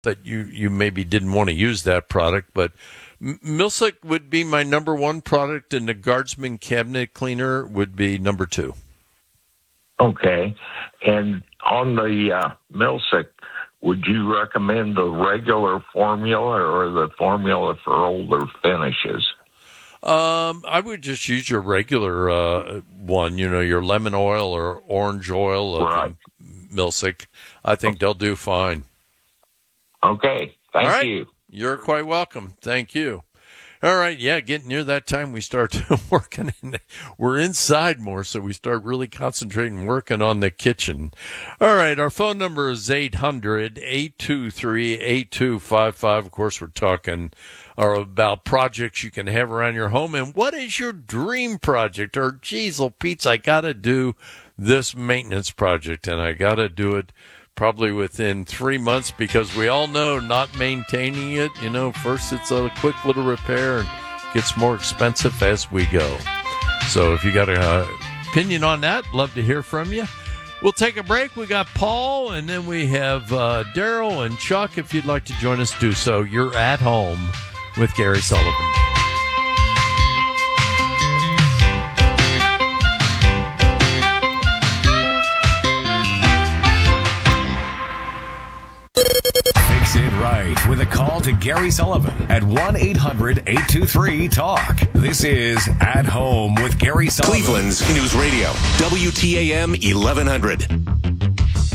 that you maybe didn't want to use that product, but Milsic would be my number one product, and the Guardsman cabinet cleaner would be number two. Okay. And on the Milsic, would you recommend the regular formula or the formula for older finishes? I would just use your regular one, your lemon oil or orange oil of Right. Milsic. I think they'll do fine. Okay. Thank you. You're quite welcome. Thank you. All right. Yeah, getting near that time we start working. We're inside more, so we start really concentrating, working on the kitchen. All right. Our phone number is 800-823-8255. Of course, we're talking about projects you can have around your home. And what is your dream project? Or, geez, oh, Pete, I got to do this maintenance project, and I got to do it probably within 3 months, because we all know not maintaining it, first it's a quick little repair and gets more expensive as we go. So if you got an opinion on that, love to hear from you. We'll take a break. We got Paul, and then we have Daryl and Chuck. If you'd like to join us, do so. You're at home with Gary Sullivan. Fix It Right with a call to Gary Sullivan at 1-800-823-TALK. This is At Home with Gary Sullivan. Cleveland's News Radio, WTAM 1100.